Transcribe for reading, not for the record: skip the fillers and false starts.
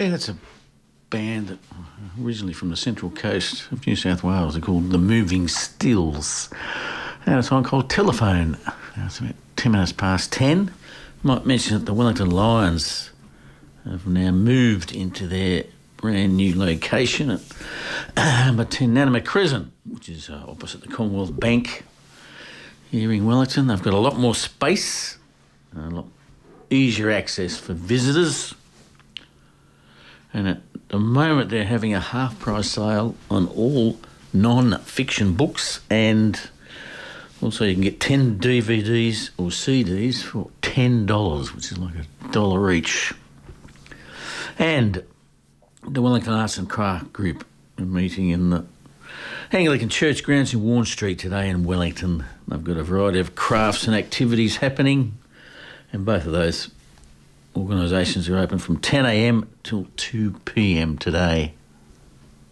Yeah, that's a band that originally from the Central Coast of New South Wales. They're called The Moving Stills. And a song called Telephone. Now it's about 10 minutes past 10. Might mention that the Wellington Lions have now moved into their brand new location at number 10 Nanama Crescent, which is opposite the Commonwealth Bank here in Wellington. They've got a lot more space, a lot easier access for visitors. And at the moment they're having a half price sale on all non-fiction books, and also you can get 10 DVDs or CDs for $10, which is like $1 each. And the Wellington Arts and Craft Group are meeting in the Anglican Church grounds in Warren Street today in Wellington. They've got a variety of crafts and activities happening, and both of those organisations are open from 10 a.m till 2 p.m. today.